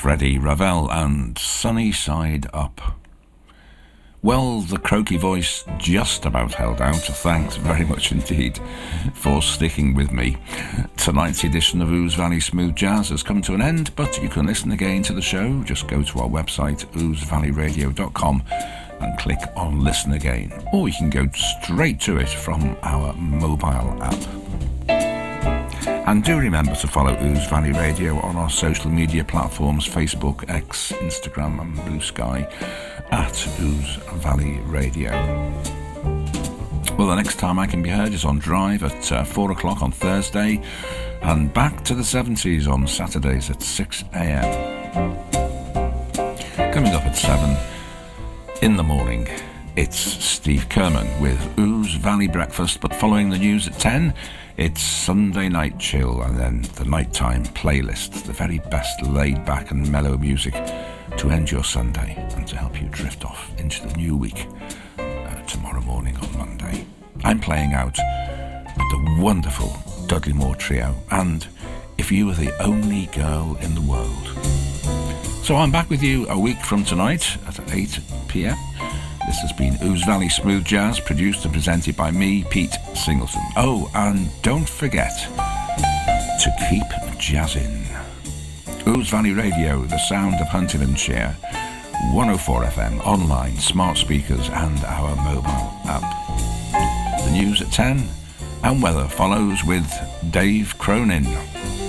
Freddie Ravel and Sunny Side Up. Well, the croaky voice just about held out. Thanks very much indeed for sticking with me. Tonight's edition of Ouse Valley Smooth Jazz has come to an end, but you can listen again to the show. Just go to our website, ousevalleyradio.com, and click on Listen Again. Or you can go straight to it from our mobile app. And do remember to follow Ouse Valley Radio on our social media platforms, Facebook, X, Instagram and Blue Sky, at Ouse Valley Radio. Well, the next time I can be heard is on Drive at 4 o'clock on Thursday, and back to the 70s on Saturdays at 6 a.m. Coming up at 7 in the morning, it's Steve Kerman with Ouse Valley Breakfast, but following the news at 10, it's Sunday Night Chill, and then the nighttime playlist, the very best laid-back and mellow music to end your Sunday and to help you drift off into the new week tomorrow morning on Monday. I'm playing out with the wonderful Dudley Moore Trio and If You Were the Only Girl in the World. So I'm back with you a week from tonight at 8 p.m. This has been Ouse Valley Smooth Jazz, produced and presented by me, Pete Singleton. Oh, and don't forget to keep jazzing. Ouse Valley Radio, the sound of Huntingdonshire, 104 FM, online, smart speakers and our mobile app. The news at 10 and weather follows with Dave Cronin.